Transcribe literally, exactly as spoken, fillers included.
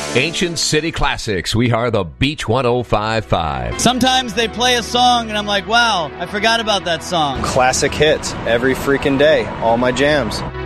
Ancient City Classics. We are the Beach one oh five point five. Sometimes they play a song and I'm like, wow, I forgot about that song. Classic hits every freaking day. All my jams.